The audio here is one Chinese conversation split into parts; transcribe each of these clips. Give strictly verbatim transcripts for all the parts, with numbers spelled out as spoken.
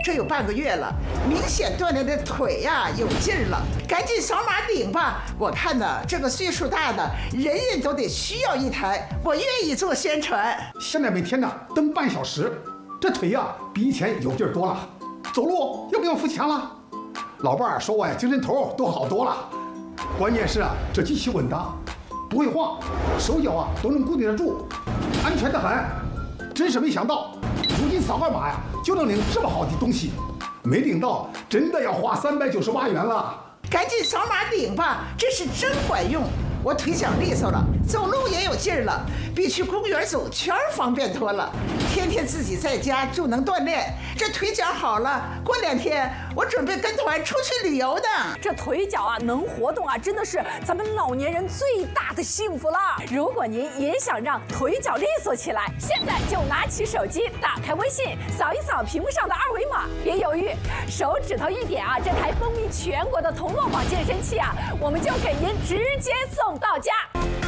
这有半个月了，明显锻炼的腿呀有劲儿了，赶紧扫码领吧！我看呢，这个岁数大的人人都得需要一台，我愿意做宣传。 现在每天呢蹬半小时，这腿呀比以前有劲儿多了，走路又不用付钱了。老伴儿说我呀精神头都好多了，关键是啊这机器稳当，不会晃，手脚啊都能固定得住，安全得很。真是没想到，如今扫个码呀就能领这么好的东西，没领到真的要花三百九十八元了。 赶紧扫码领吧，这是真管用。我腿脚利索了，走路也有劲儿了，比去公园走圈方便多了。天天自己在家就能锻炼，这腿脚好了，过两天我准备跟团出去旅游的。 这腿脚啊能活动啊，真的是咱们老年人最大的幸福了。如果您也想让腿脚利索起来，现在就拿起手机，打开微信，扫一扫屏幕上的二维码，别犹豫，手指头一点啊，这台风靡全国的同乐网健身器啊，我们就给您直接送到家。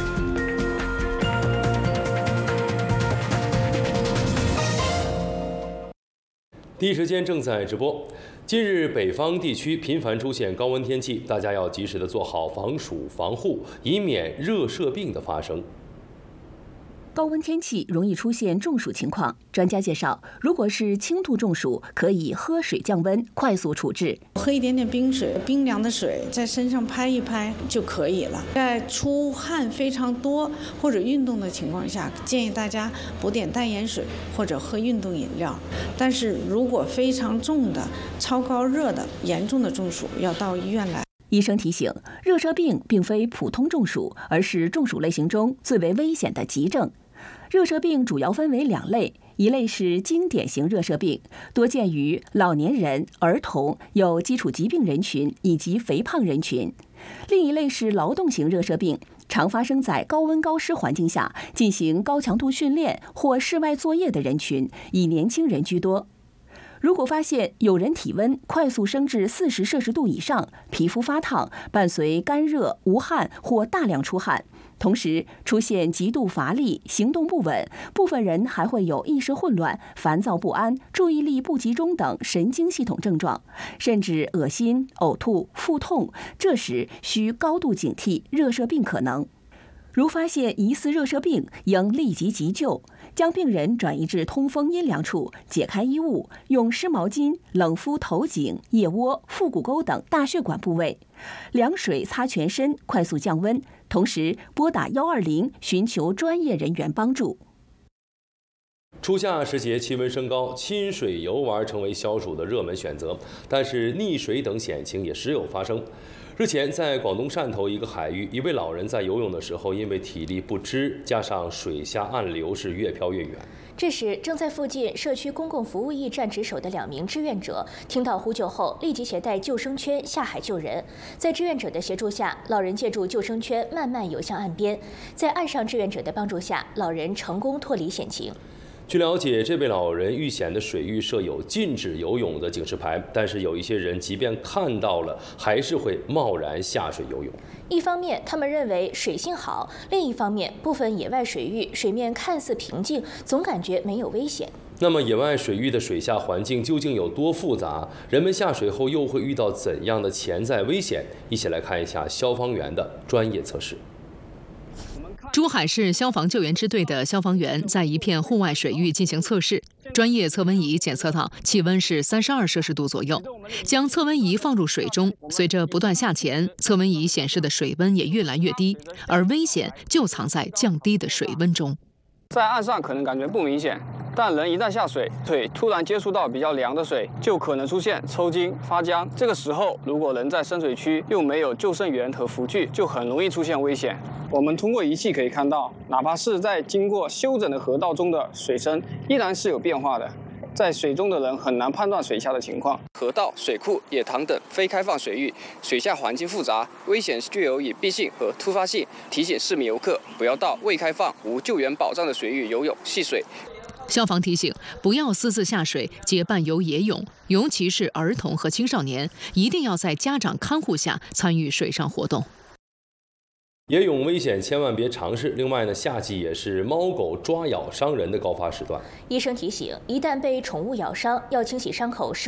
第一时间正在直播。近日，北方地区频繁出现高温天气，大家要及时的做好防暑防护，以免热射病的发生。 高温天气容易出现中暑情况，专家介绍，如果是轻度中暑，可以喝水降温，快速处置。 喝一点点冰水，冰凉的水在身上拍一拍就可以了。在出汗非常多或者运动的情况下，建议大家补点淡盐水或者喝运动饮料。但是如果非常重的、超高热的、严重的中暑，要到医院来。 医生提醒，热射病并非普通中暑，而是中暑类型中最为危险的急症。热射病主要分为两类，一类是经典型热射病，多见于老年人、儿童、有基础疾病人群以及肥胖人群；另一类是劳动型热射病，常发生在高温高湿环境下进行高强度训练或室外作业的人群，以年轻人居多。如果发现有人体温快速升至四十摄氏度以上，皮肤发烫，伴随干热、无汗或大量出汗，同时出现极度乏力、行动不稳，部分人还会有意识混乱、烦躁不安、注意力不集中等神经系统症状，甚至恶心、呕吐、腹痛，这时需高度警惕热射病可能。如发现疑似热射病，应立即急救，将病人转移至通风阴凉处，解开衣物，用湿毛巾冷敷头颈、腋窝、腹股沟等大血管部位，凉水擦全身，快速降温，同时拨打一二零寻求专业人员帮助。 初夏时节，气温升高，亲水游玩成为消暑的热门选择，但是溺水等险情也时有发生。日前，在广东汕头一个海域，一位老人在游泳的时候，因为体力不支，加上水下暗流，是越漂越远。 这时，正在附近社区公共服务驿站值守的两名志愿者听到呼救后，立即携带救生圈下海救人。在志愿者的协助下，老人借助救生圈慢慢游向岸边。在岸上志愿者的帮助下，老人成功脱离险情。 据了解，这位老人遇险的水域设有禁止游泳的警示牌，但是有一些人即便看到了，还是会贸然下水游泳。 一方面，他们认为水性好；另一方面，部分野外水域水面看似平静，总感觉没有危险。 那么，野外水域的水下环境究竟有多复杂？人们下水后又会遇到怎样的潜在危险？一起来看一下消防员的专业测试。 珠海市消防救援支队的消防员在一片户外水域进行测试，专业测温仪检测到气温是三十二摄氏度左右，将测温仪放入水中，随着不断下潜，测温仪显示的水温也越来越低，而危险就藏在降低的水温中。 在岸上可能感觉不明显，但人一旦下水，腿突然接触到比较凉的水，就可能出现抽筋、发僵。这个时候，如果人在深水区又没有救生员和浮具，就很容易出现危险。我们通过仪器可以看到，哪怕是在经过修整的河道中的水深，依然是有变化的。在水中的人很难判断水下的情况。河道、水库、野塘等非开放水域，水下环境复杂，危险具有隐蔽性和突发性，提醒市民游客不要到未开放、无救援保障的水域游泳、戏水。 消防提醒，不要私自下水结伴游野泳，尤其是儿童和青少年，一定要在家长看护下参与水上活动。 野泳危险，千万别尝试。另外呢，夏季也是猫狗抓咬伤人的高发时段。 医生提醒，一旦被宠物咬伤，要清洗伤口。